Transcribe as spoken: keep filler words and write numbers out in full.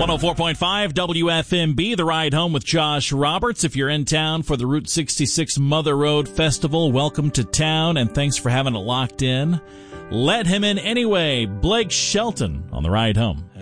one oh four point five W F M B, The Ride Home with Josh Roberts. If you're in town for the Route sixty-six Mother Road Festival, welcome to town, and thanks for having it locked in. Let him in anyway. Blake Shelton on The Ride Home.